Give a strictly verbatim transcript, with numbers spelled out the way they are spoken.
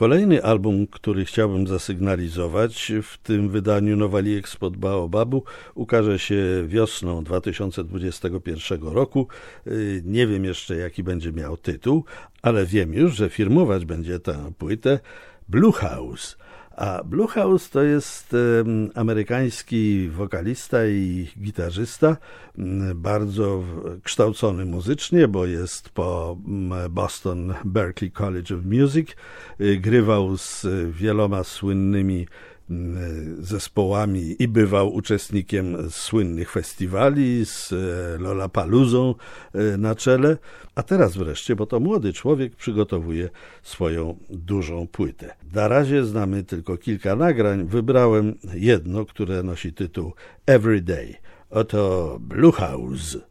Kolejny album, który chciałbym zasygnalizować w tym wydaniu Nowaliek spod Baobabu, ukaże się wiosną dwa tysiące dwudziestego pierwszego roku. Nie wiem jeszcze, jaki będzie miał tytuł, ale wiem już, że firmować będzie tę płytę Bluehouse. A Bluehouse to jest amerykański wokalista i gitarzysta, bardzo kształcony muzycznie, bo jest po Boston Berklee College of Music, grywał z wieloma słynnymi zespołami i bywał uczestnikiem słynnych festiwali z Lollapaloozą na czele, a teraz wreszcie, bo to młody człowiek, przygotowuje swoją dużą płytę. Na razie znamy tylko kilka nagrań, wybrałem jedno, które nosi tytuł Every Day. Oto Bluehouse.